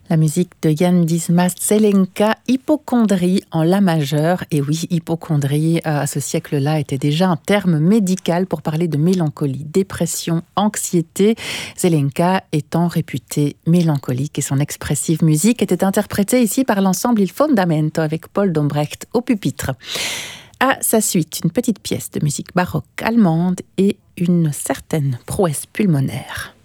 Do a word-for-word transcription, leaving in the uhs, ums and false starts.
La musique de Jan Dismas, Zelenka, hypocondrie en la majeur. Et oui, hypocondrie, à ce siècle-là, était déjà un terme médical pour parler de mélancolie, dépression, anxiété. Zelenka étant réputée mélancolique et son expressive musique était interprétée ici par l'ensemble Il Fondamento avec Paul Dombrecht au pupitre. À sa suite, une petite pièce de musique baroque allemande et une certaine prouesse pulmonaire.